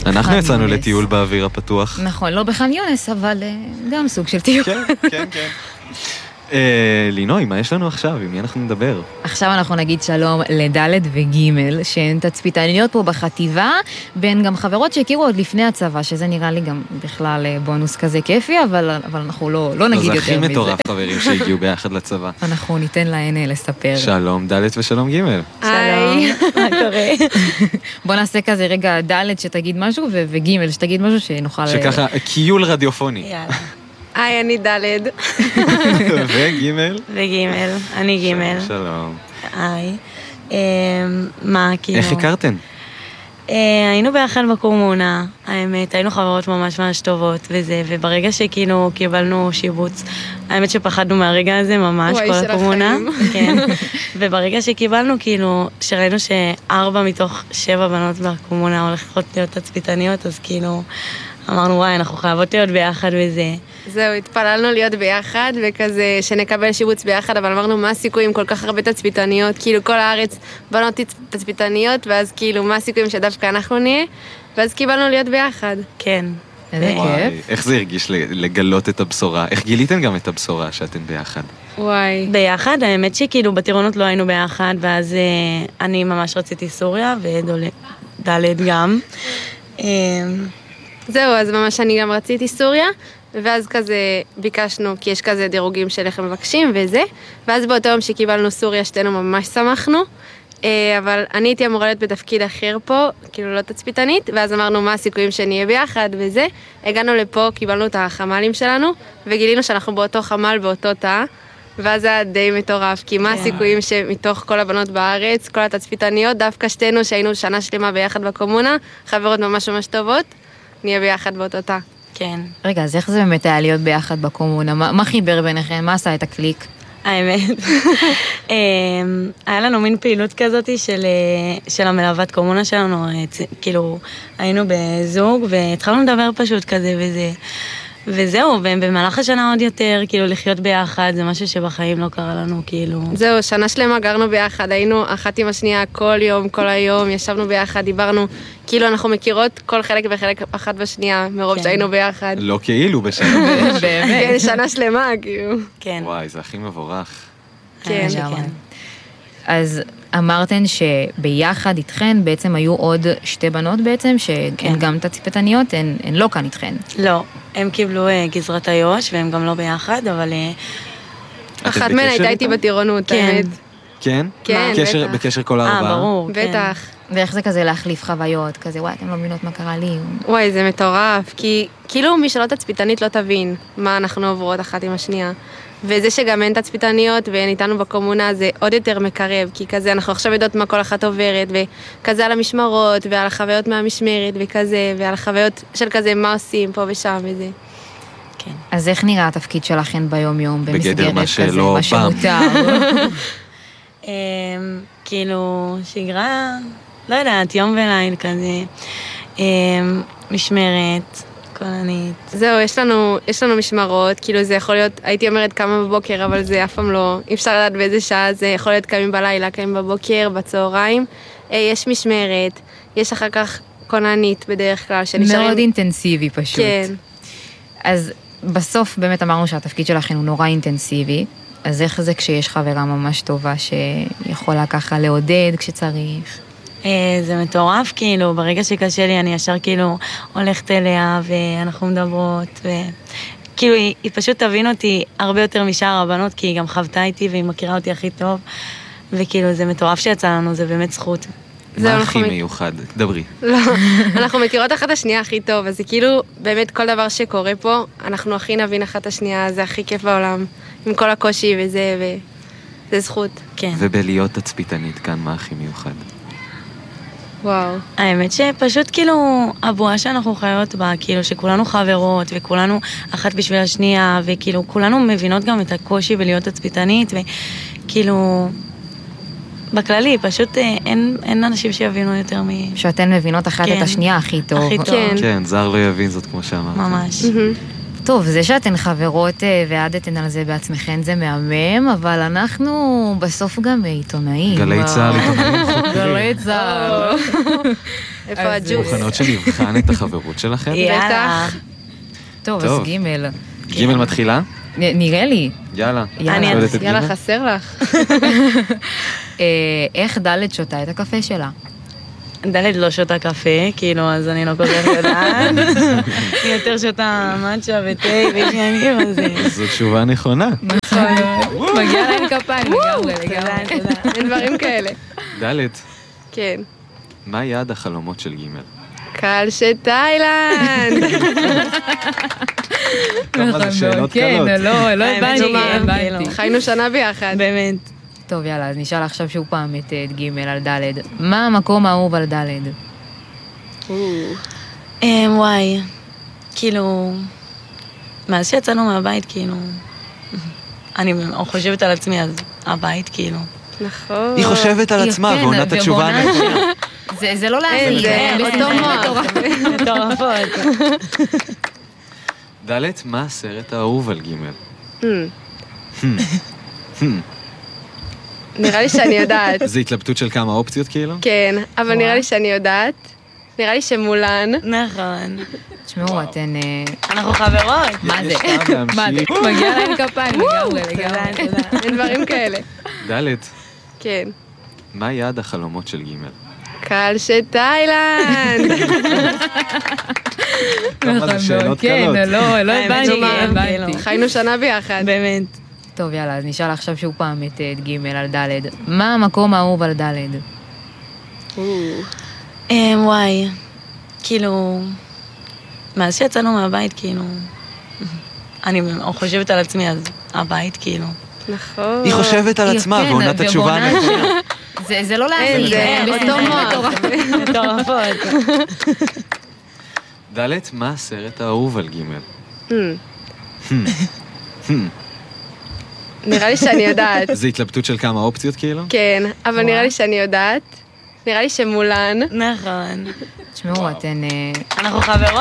אנחנו יצאנו לטיול באוויר הפתוח. נכון, לא בח'אן יונס, אבל גם סוג של טיול. כן, כן, כן. לינוי, מה יש לנו עכשיו? עם מי אנחנו נדבר? עכשיו אנחנו נגיד שלום לדלת וג' שהן תצפיתניות פה בחטיבה, בין גם חברות שהכירו עוד לפני הצבא, שזה נראה לי גם בכלל בונוס כזה כיפי, אבל אנחנו לא נגיד יותר מזה. זה הכי מטורף חברים שהגיעו ביחד לצבא. אנחנו ניתן להן לספר. שלום דלת ושלום ג'. היי, מה קורה? בוא נעשה כזה רגע דלת שתגיד משהו, וג' שתגיד משהו שנוכל... שככה, קיול רדיופוני. יאללה. היי, אני דלת. וגימל? וגימל, אני גימל. שלום. היי. מה, כאילו... איך הכרתן? היינו ביחד בקומונה, האמת, היינו חברות ממש ממש טובות וזה, וברגע שכאילו קיבלנו שיבוץ, האמת שפחדנו מהרגע הזה ממש, כל הקומונה. כן. וברגע שקיבלנו, כאילו, שראינו ש4 מתוך 7 בנות בקומונה הולכות להיות תצפיתניות, אז כאילו... אמרנו, וואי, אנחנו חייבות להיות ביחד וזה. זהו, התפללנו להיות ביחד, וכזה שנקבל שיבוץ ביחד, אבל אמרנו, מה הסיכויים כל כך הרבה תצפיתניות, כאילו כל הארץ בנות תצפיתניות, ואז כאילו, מה הסיכויים שדווקא אנחנו נהיה, ואז קיבלנו להיות ביחד. כן. איזה כיף. איך זה הרגיש לגלות את הבשורה? איך גיליתם גם את הבשורה שאתן ביחד? וואי. ביחד, האמת שכאילו בטירונות לא היינו ביחד, ואז אני ממש רציתי סוריה, ודלת גם. זהו, אז ממש אני גם רציתי סוריה, ואז כזה ביקשנו, כי יש כזה דירוגים של איך הם מבקשים וזה, ואז באותו יום שקיבלנו סוריה, שתינו ממש שמחנו, אבל אני הייתי אמורה להיות בתפקיד אחר פה, כאילו לא תצפיתנית, ואז אמרנו מה הסיכויים שנהיה ביחד וזה, הגענו לפה, קיבלנו את החמלים שלנו, וגילינו שאנחנו באותו חמל, באותו תא, ואז זה היה די מטורף, כי מה הסיכויים שמתוך כל הבנות בארץ, כל התצפיתניות, דווקא שתינו שהיינו שנה שלמה ביחד בקומונה, חברות ממש ממש טובות, נהיה ביחד באותו תא. כן. רגע, אז איך זה באמת היה להיות ביחד בקומונה? מה חיבר ביניכם? מה עשה את הקליק? האמת. היה לנו מין פעילות כזאת של המלוות קומונה שלנו, כאילו היינו בזוג והתחלנו לדבר פשוט כזה וזה. וזהו, ובמהלך השנה עוד יותר, כאילו לחיות ביחד, זה משהו שבחיים לא קרה לנו, כאילו... זהו, שנה שלמה גרנו ביחד, היינו אחת עם השנייה כל יום, כל היום, ישבנו ביחד, דיברנו, כאילו אנחנו מכירות כל חלק וחלק אחת בשנייה, מרוב שהיינו ביחד. לא כאילו בשנה. באמת. כן, שנה שלמה, כאילו. כן. וואי, זה הכי מבורך. כן. אז אמרתן שביחד איתכן בעצם היו עוד 2 בנות בעצם, שהן גם תצפיתניות, הן לא כאן איתכן. לא, הם קיבלו גזרת איו"ש, והם גם לא ביחד, אבל... אחת מהן הייתה איתי בטירונות, האמת. כן? כן, בטח. בקשר כל 4? ברור, כן. בטח. ואיך זה כזה להחליף חוויות, כזה וואי, אתם לא מבינות מה קרה לי. וואי, זה מטורף, כי כאילו מי שלא תצפיתנית לא תבין מה אנחנו עוברות אחת עם השנייה. וזה שגם אין תצפיתניות והן איתנו בקומונה זה עוד יותר מקרב, כי כזה אנחנו עכשיו יודעות מה כל אחת עוברת, וכזה על המשמרות ועל החוויות מהמשמרת וכזה, ועל החוויות של כזה מה עושים פה ושם וזה. כן. אז איך נראה התפקיד שלכן ביום-יום בגדר מה במסגרת כזה, שלא מה שמותר? כאילו, שגרה, לא יודעת, יום וליל כזה, משמרת, קולנית. זהו, יש לנו משמרות, כאילו זה יכול להיות, הייתי אומרת כמה בבוקר, אבל זה אף פעם לא, אי אפשר לדעת באיזה שעה, זה יכול להיות קמים בלילה, קמים בבוקר, בצהריים, יש משמרת, יש אחר כך קולנית בדרך כלל, שנשארים... מאוד אינטנסיבי פשוט. כן. אז בסוף באמת אמרנו שהתפקיד שלכם הוא נורא אינטנסיבי, אז איך זה כשיש חברה ממש טובה שיכולה ככה לעודד כשצריך? זה מטורף, כאילו, ברגע שקשה לי אני ישר כאילו הולכת אליה ואנחנו מדברות, וכאילו היא פשוט תבין אותי הרבה יותר משאר הבנות, כי היא גם חוותה איתי והיא מכירה אותי הכי טוב, וכאילו זה מטורף שיצא לנו, זה באמת זכות. מה הכי מיוחד? דברי. לא, אנחנו מכירות אחת השנייה הכי טוב, אז זה כאילו באמת כל דבר שקורה פה, אנחנו הכי נבין אחת השנייה, זה הכי כיף בעולם, עם כל הקושי וזה, וזה זכות. כן. ובלהיות תצפיתנית כאן, מה הכי מיוחד? וואו. האמת שפשוט כאילו הבועה שאנחנו חיות בה, כאילו שכולנו חברות וכולנו אחת בשביל השנייה, וכאילו כולנו מבינות גם את הקושי בלהיות תצפיתנית, וכאילו בכללי פשוט אין אנשים שיבינו יותר שאתן מבינות אחת את השנייה הכי טוב. הכי טוב. כן, זר לא יבין זאת כמו שאמרת. ממש. טוב, זה שאתן חברות ועדתן על זה בעצמכן זה מהמם, אבל אנחנו בסוף גם עיתונאים. גלי צהל עיתונאים חוקרים. גלי צהל. איפה הג'וס? מוכנות שנבחן את החברות שלכם? יאללה. טוב, אז גימל. גימל מתחילה? נראה לי. יאללה. אני שואלת את יאללה, גימל? חסר לך. איך ד' שותה את הקפה שלה? דלת לא שותה קפה, כאילו, אז אני לא כל כך יודעת. היא יותר שותה מאצ'ה ותה ועניינים, אז... זו תשובה נכונה. מגיע להם כפיים לגמרי, לגמרי. אין דברים כאלה. ד', כן. מה יעד החלומות של גימל? קהל של תאילנד. כמה זה שאלות כן, קלות. לא הבנתי. חיינו שנה ביחד. באמת. טוב, יאללה, אז נשאל עכשיו שוב פעם את גימל על ד'. מה המקום האהוב על ד'? וואי, כאילו, מאז שיצאנו מהבית, כאילו, אני חושבת על עצמי, אז הבית, כאילו. נכון. היא חושבת על עצמה ועונה את התשובה הנכונה. זה לא להבין, זה אותו מוח. מטורפות. ד', מה הסרט האהוב על גימל? נראה לי שאני יודעת. זה התלבטות של כמה אופציות כאילו? כן, אבל נראה לי שאני יודעת. נראה לי שמולן. נכון. תשמעו, אתן... אנחנו חברות. מה זה? יש טעם מה זה? להמשיך. מגיע להם כפיים לגמרי, לגמרי. תודה. אין דברים כאלה. ד', כן. מה יעד החלומות של גימל? קהל של תאילנד. כמה זה שאלות כן, קלות. לא הבנתי. חיינו שנה ביחד. באמת. טוב, יאללה, אז נשאל עכשיו שוב פעם את גימל על ד'. מה המקום האהוב על ד'? וואי, כאילו, מאז שיצאנו מהבית, כאילו, אני חושבת על עצמי, אז הבית, כאילו. נכון. היא חושבת על עצמה כן, ועונה את התשובה ועונה- הנכונה. זה לא להבין. זה אותו מוח. מטורפות. ד', מה הסרט האהוב על גימל? נראה לי שאני יודעת. זה התלבטות של כמה אופציות כאילו? כן, אבל נראה לי שאני יודעת. נראה לי שמולן. נכון. תשמעו, אתן... אנחנו חברות.